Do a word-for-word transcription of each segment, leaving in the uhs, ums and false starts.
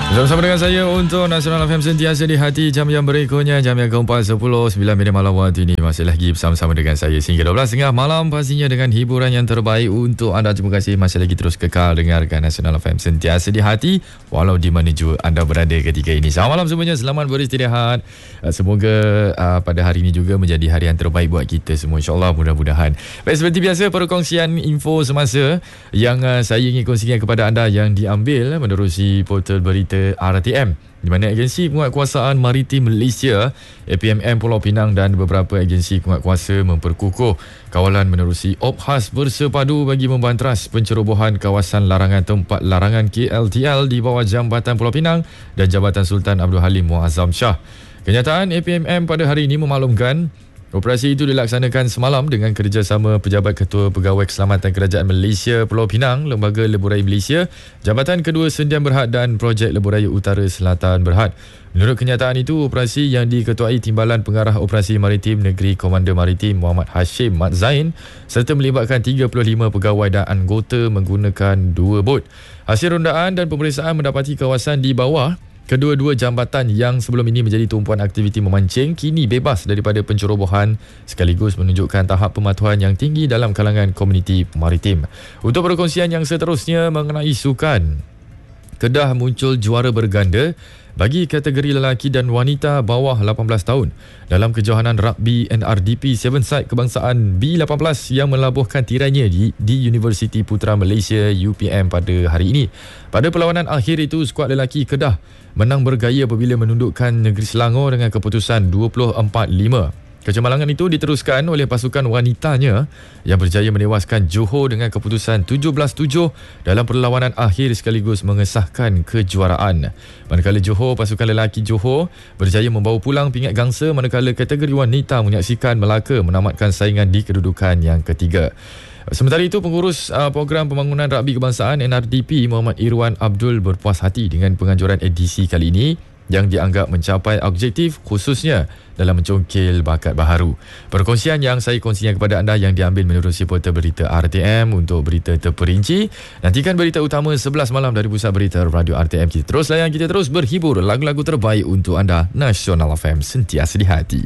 Bersama dengan saya untuk Nasional F M sentiasa di hati. Jam yang berikutnya, jam yang keempat sepuluh, sembilan minit malam waktu ini. Masih lagi bersama-sama dengan saya sehingga dua belas tiga puluh malam, pastinya dengan hiburan yang terbaik untuk anda. Terima kasih masih lagi terus kekal dengarkan Nasional F M sentiasa di hati, walau di mana jua anda berada ketika ini. Selamat malam semuanya, selamat beristirahat. Semoga uh, pada hari ini juga menjadi hari yang terbaik buat kita semua, insyaAllah, mudah-mudahan. Baik, seperti biasa, perkongsian info semasa yang uh, saya ingin kongsikan kepada anda yang diambil menerusi portal berita R T M, di mana Agensi Penguatkuasaan Maritim Malaysia A P M M Pulau Pinang dan beberapa agensi penguatkuasa memperkukuh kawalan menerusi op khas bersepadu bagi membanteras pencerobohan kawasan larangan tempat larangan K L T L di bawah Jambatan Pulau Pinang dan Jambatan Sultan Abdul Halim Muazzam Shah. Kenyataan A P M M pada hari ini memaklumkan operasi itu dilaksanakan semalam dengan kerjasama Pejabat Ketua Pegawai Keselamatan Kerajaan Malaysia Pulau Pinang, Lembaga Lebuh Raya Malaysia, Jabatan Kedua Sendian Berhad dan Projek Lebuh Raya Utara Selatan Berhad. Menurut kenyataan itu, operasi yang diketuai Timbalan Pengarah Operasi Maritim Negeri Komander Maritim Muhammad Hashim Mat Zain serta melibatkan tiga puluh lima pegawai dan anggota menggunakan dua bot. Hasil rondaan dan pemeriksaan mendapati kawasan di bawah kedua-dua jambatan yang sebelum ini menjadi tumpuan aktiviti memancing kini bebas daripada pencerobohan, sekaligus menunjukkan tahap pematuhan yang tinggi dalam kalangan komuniti maritim. Untuk perkongsian yang seterusnya mengenai sukan, Kedah muncul juara berganda bagi kategori lelaki dan wanita bawah lapan belas tahun dalam kejohanan rugby N R D P tujuh Side Kebangsaan B lapan belas yang melabuhkan tirainya di, di Universiti Putra Malaysia U P M pada hari ini. Pada perlawanan akhir itu, skuad lelaki Kedah menang bergaya apabila menundukkan Negeri Selangor dengan keputusan dua puluh empat lima. Kecemalangan itu diteruskan oleh pasukan wanitanya yang berjaya menewaskan Johor dengan keputusan tujuh belas tujuh dalam perlawanan akhir sekaligus mengesahkan kejuaraan. Manakala Johor, pasukan lelaki Johor berjaya membawa pulang pingat gangsa, manakala kategori wanita menyaksikan Melaka menamatkan saingan di kedudukan yang ketiga. Sementara itu, pengurus uh, program pembangunan rugby kebangsaan N R D P Muhammad Irwan Abdul berpuas hati dengan penganjuran edisi kali ini yang dianggap mencapai objektif khususnya dalam mencongkil bakat baharu. Perkongsian yang saya kongsikan kepada anda yang diambil menerusi portal berita R T M. Untuk berita terperinci, nantikan berita utama sebelas malam dari Pusat Berita Radio R T M. Kita terus layan, kita terus berhibur, lagu-lagu terbaik untuk anda. Nasional F M sentiasa di hati.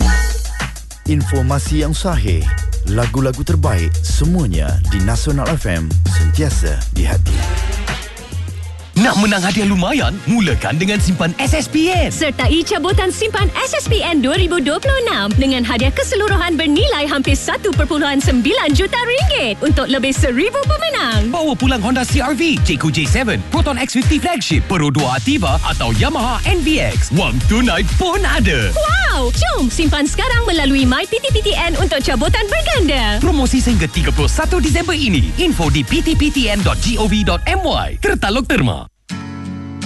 Informasi yang sahih, lagu-lagu terbaik, semuanya di Nasional F M sentiasa di hati. Nak menang hadiah lumayan? Mulakan dengan simpan S S P N. Sertai cabutan simpan S S P N dua ribu dua puluh enam dengan hadiah keseluruhan bernilai hampir satu perpuluhan sembilan juta ringgit untuk lebih seribu pemenang. Bawa pulang Honda C R V, Jayco J tujuh, Proton X lima puluh Flagship, Pro dua Ativa atau Yamaha N V X. Wang tunai pun ada. Wow! Jom simpan sekarang melalui My P T P T N untuk cabutan berganda. Promosi sehingga tiga puluh satu Disember ini. Info di p t p t n dot gov dot m y. Tertaluk terma.